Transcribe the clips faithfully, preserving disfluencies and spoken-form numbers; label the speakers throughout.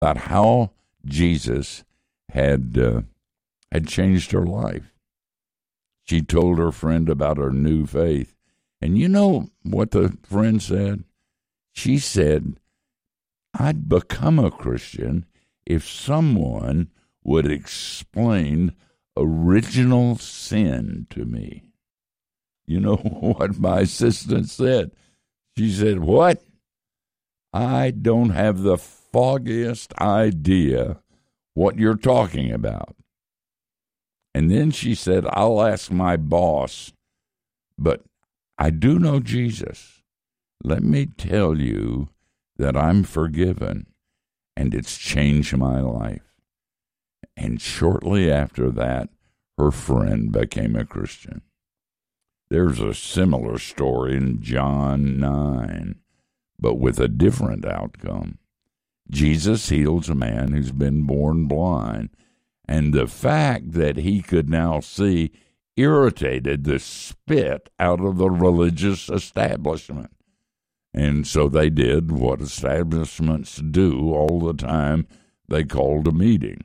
Speaker 1: about how Jesus had uh, had changed her life. She told her friend about her new faith. And you know what the friend said? She said, I'd become a Christian if someone would explain original sin to me. You know what my assistant said? She said, what? I don't have the foggiest idea what you're talking about. And then she said, I'll ask my boss, but I do know Jesus. Let me tell you that I'm forgiven, and it's changed my life. And shortly after that, her friend became a Christian. There's a similar story in John nine, but with a different outcome. Jesus heals a man who's been born blind, and the fact that he could now see irritated the spit out of the religious establishment. And so they did what establishments do all the time. They called a meeting.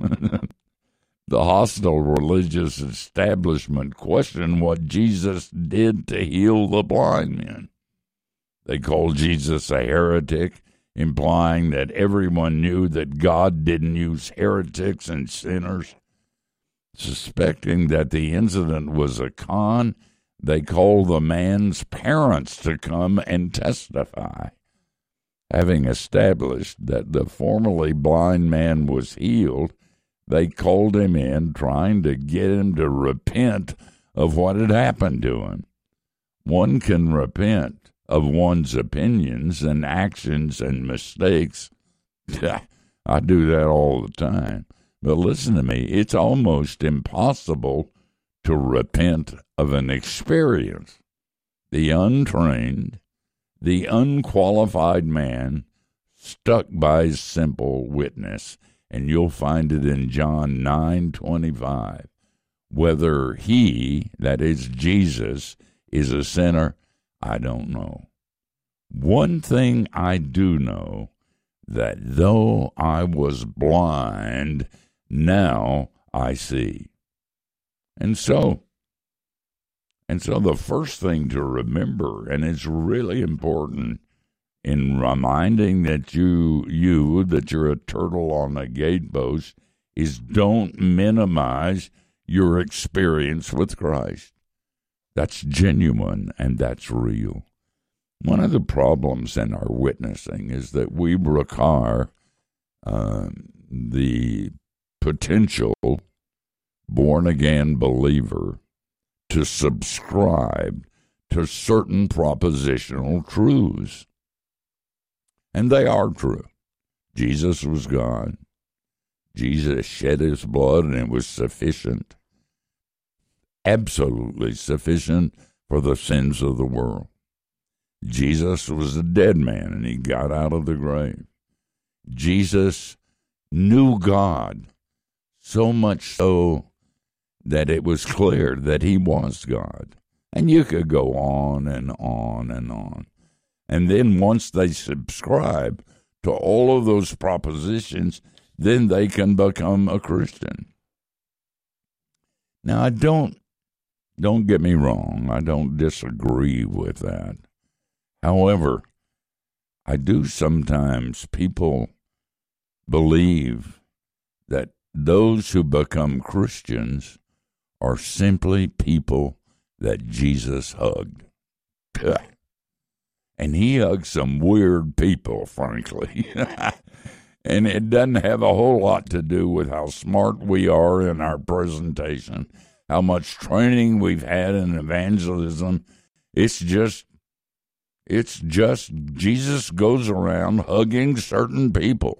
Speaker 1: The hostile religious establishment questioned what Jesus did to heal the blind men. They called Jesus a heretic, implying that everyone knew that God didn't use heretics and sinners. Suspecting that the incident was a con, they called the man's parents to come and testify. Having established that the formerly blind man was healed, they called him in, trying to get him to repent of what had happened to him. One can repent of one's opinions and actions and mistakes. I do that all the time. But listen to me, it's almost impossible to repent of an experience. The untrained, the unqualified man stuck by simple witness, and you'll find it in John nine twenty-five. Whether he, that is Jesus, is a sinner, I don't know. One thing I do know, that though I was blind, now I see. And so, and so the first thing to remember, and it's really important in reminding that you, you, that you're a turtle on a gatepost, is don't minimize your experience with Christ. That's genuine and that's real. One of the problems in our witnessing is that we require uh, the potential born-again believer to subscribe to certain propositional truths. And they are true. Jesus was God. Jesus shed his blood, and it was sufficient, absolutely sufficient for the sins of the world. Jesus was a dead man, and he got out of the grave. Jesus knew God, so much so that it was clear that he was God. And you could go on and on and on. And then once they subscribe to all of those propositions, then they can become a Christian. Now, I don't, don't get me wrong, I don't disagree with that. However, I do sometimes, people believe that those who become Christians are simply people that Jesus hugged. And he hugged some weird people, frankly. And it doesn't have a whole lot to do with how smart we are in our presentation, how much training we've had in evangelism. It's just, it's just Jesus goes around hugging certain people.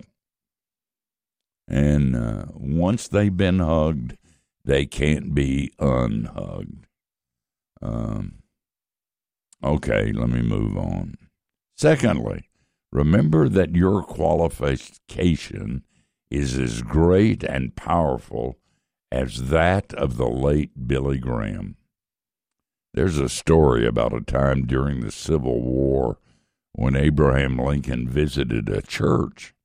Speaker 1: And uh, once they've been hugged, they can't be unhugged. Um, okay, let me move on. Secondly, remember that your qualification is as great and powerful as that of the late Billy Graham. There's a story about a time during the Civil War when Abraham Lincoln visited a church